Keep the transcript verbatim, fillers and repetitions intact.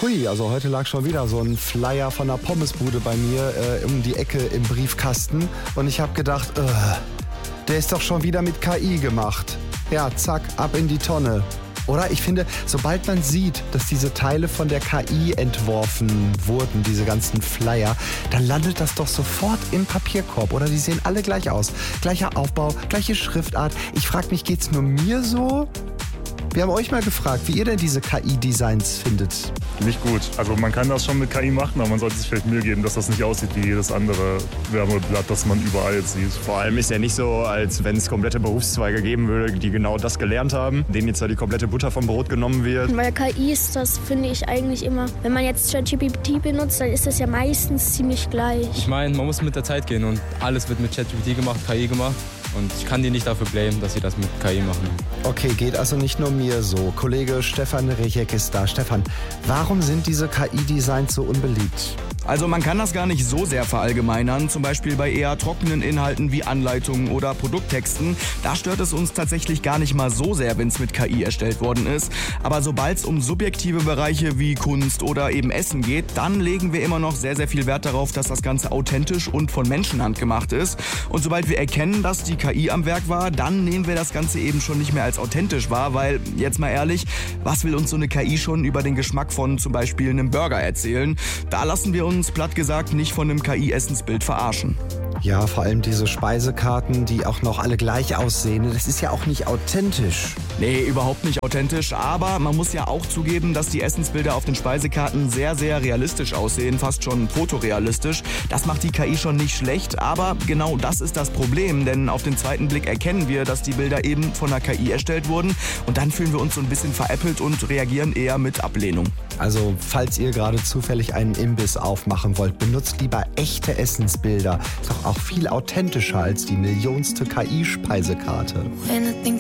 Hui, also heute lag schon wieder so ein Flyer von einer Pommesbude bei mir äh, um die Ecke im Briefkasten. Und ich habe gedacht, äh, der ist doch schon wieder mit K I gemacht. Ja, zack, ab in die Tonne. Oder? Ich finde, sobald man sieht, dass diese Teile von der K I entworfen wurden, diese ganzen Flyer, dann landet das doch sofort im Papierkorb. Oder die sehen alle gleich aus. Gleicher Aufbau, gleiche Schriftart. Ich frage mich, geht's nur mir so? Wir haben euch mal gefragt, wie ihr denn diese K I-Designs findet. Nicht gut. Also man kann das schon mit K I machen, aber man sollte sich vielleicht Mühe geben, dass das nicht aussieht wie jedes andere Werbeblatt, das man überall sieht. Vor allem ist ja nicht so, als wenn es komplette Berufszweige geben würde, die genau das gelernt haben, denen jetzt da die komplette Butter vom Brot genommen wird. Bei der K I ist das, finde ich, eigentlich immer, wenn man jetzt ChatGPT benutzt, dann ist das ja meistens ziemlich gleich. Ich meine, man muss mit der Zeit gehen und alles wird mit ChatGPT gemacht, K I gemacht. Und ich kann die nicht dafür blamen, dass sie das mit K I machen. Okay, geht also nicht nur mir so. Kollege Stefan Rechek ist da. Stefan, warum sind diese K I-Designs so unbeliebt? Also man kann das gar nicht so sehr verallgemeinern, zum Beispiel bei eher trockenen Inhalten wie Anleitungen oder Produkttexten. Da stört es uns tatsächlich gar nicht mal so sehr, wenn es mit K I erstellt worden ist. Aber sobald es um subjektive Bereiche wie Kunst oder eben Essen geht, dann legen wir immer noch sehr, sehr viel Wert darauf, dass das Ganze authentisch und von Menschenhand gemacht ist. Und sobald wir erkennen, dass die K I am Werk war, dann nehmen wir das Ganze eben schon nicht mehr als authentisch wahr, weil, jetzt mal ehrlich, was will uns so eine K I schon über den Geschmack von zum Beispiel einem Burger erzählen? Da lassen wir uns uns platt gesagt nicht von einem K I-Essensbild verarschen. Ja, vor allem diese Speisekarten, die auch noch alle gleich aussehen, das ist ja auch nicht authentisch. Nee, überhaupt nicht authentisch, aber man muss ja auch zugeben, dass die Essensbilder auf den Speisekarten sehr, sehr realistisch aussehen, fast schon fotorealistisch. Das macht die K I schon nicht schlecht, aber genau das ist das Problem, denn auf den zweiten Blick erkennen wir, dass die Bilder eben von der K I erstellt wurden und dann fühlen wir uns so ein bisschen veräppelt und reagieren eher mit Ablehnung. Also, falls ihr gerade zufällig einen Imbiss aufmachen wollt, benutzt lieber echte Essensbilder. Ist doch auch viel authentischer als die millionste K I-Speisekarte.